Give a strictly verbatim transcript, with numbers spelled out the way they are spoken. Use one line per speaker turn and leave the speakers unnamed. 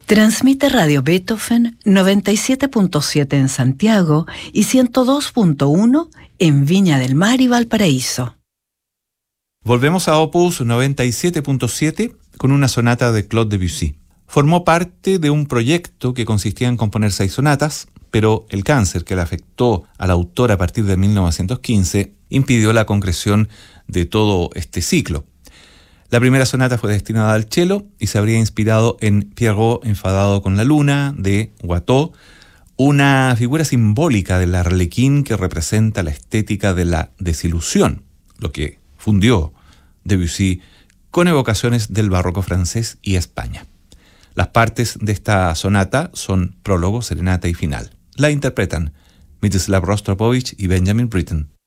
Transmite Radio Beethoven noventa y siete punto siete en Santiago y ciento dos punto uno en Viña del Mar y Valparaíso.
Volvemos a Opus noventa y siete punto siete con una sonata de Claude Debussy. Formó parte de un proyecto que consistía en componer seis sonatas, pero el cáncer que le afectó al autor a partir de mil novecientos quince impidió la concreción de todo este ciclo. La primera sonata fue destinada al cello y se habría inspirado en Pierrot enfadado con la luna, de Watteau, una figura simbólica del arlequín que representa la estética de la desilusión, lo que fundió Debussy con evocaciones del barroco francés y España. Las partes de esta sonata son prólogo, serenata y final. La interpretan Mstislav Rostropovich y Benjamin Britten.